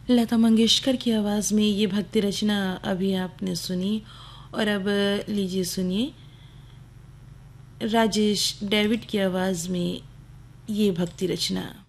लता मंगेशकर की आवाज़ में ये भक्ति रचना अभी आपने सुनी। और अब लीजिए सुनिए राजेश डेविड की आवाज़ में ये भक्ति रचना।